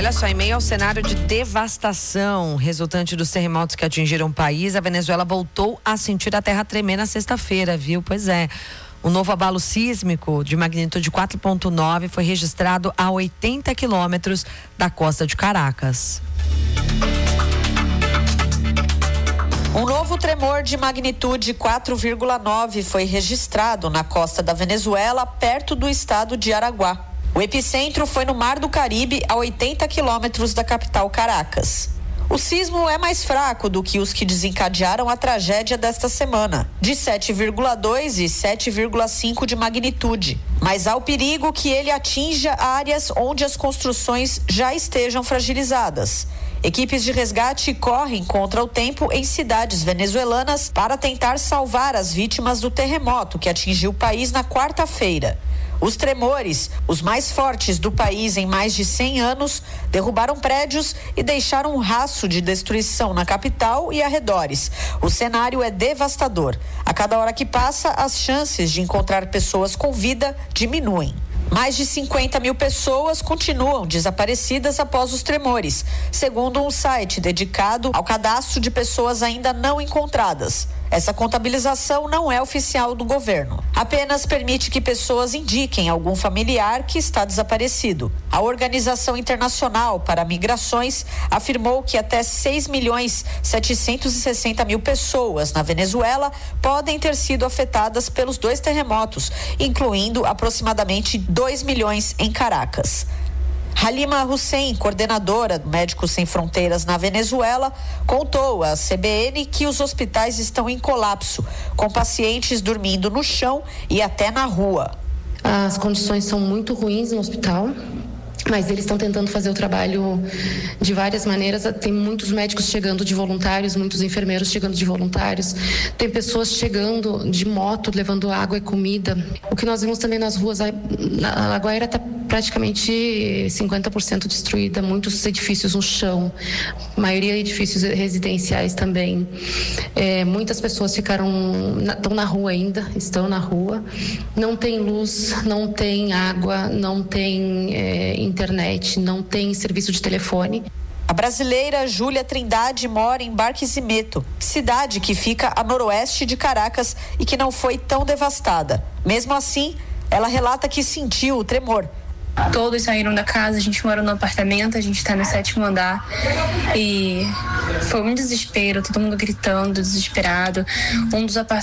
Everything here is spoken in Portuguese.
Olha só, em meio ao cenário de devastação resultante dos terremotos que atingiram o país, a Venezuela voltou a sentir a terra tremer na sexta-feira, viu? Pois é. O novo abalo sísmico de magnitude 4,9 foi registrado a 80 quilômetros da costa de Caracas. Um novo tremor de magnitude 4,9 foi registrado na costa da Venezuela, perto do estado de Araguá. O epicentro foi no Mar do Caribe, a 80 quilômetros da capital Caracas. O sismo é mais fraco do que os que desencadearam a tragédia desta semana, de 7,2 e 7,5 de magnitude. Mas há o perigo que ele atinja áreas onde as construções já estejam fragilizadas. Equipes de resgate correm contra o tempo em cidades venezuelanas para tentar salvar as vítimas do terremoto que atingiu o país na quarta-feira. Os tremores, os mais fortes do país em mais de 100 anos, derrubaram prédios e deixaram um rastro de destruição na capital e arredores. O cenário é devastador. A cada hora que passa, as chances de encontrar pessoas com vida diminuem. Mais de 50 mil pessoas continuam desaparecidas após os tremores, segundo um site dedicado ao cadastro de pessoas ainda não encontradas. Essa contabilização não é oficial do governo. Apenas permite que pessoas indiquem algum familiar que está desaparecido. A Organização Internacional para Migrações afirmou que até 6.760.000 pessoas na Venezuela podem ter sido afetadas pelos 2 terremotos, incluindo aproximadamente 2 milhões em Caracas. Halima Hussein, coordenadora do Médicos Sem Fronteiras na Venezuela, contou à CBN que os hospitais estão em colapso, com pacientes dormindo no chão e até na rua. As condições são muito ruins no hospital, mas eles estão tentando fazer o trabalho de várias maneiras. Tem muitos médicos chegando de voluntários, muitos enfermeiros chegando de voluntários, tem pessoas chegando de moto, levando água e comida. O que nós vimos também nas ruas, a Lagoaíra está praticamente 50% destruída, muitos edifícios no chão, maioria edifícios residenciais também. Muitas pessoas estão na rua ainda, estão na rua, não tem luz, não tem água, não tem internet, não tem serviço de telefone. A brasileira Júlia Trindade mora em Barquisimeto, cidade que fica a noroeste de Caracas e que não foi tão devastada. Mesmo assim, ela relata que sentiu o tremor. Todos saíram da casa, a gente mora no apartamento, a gente está no 7º andar e foi um desespero, todo mundo gritando, desesperado. Um dos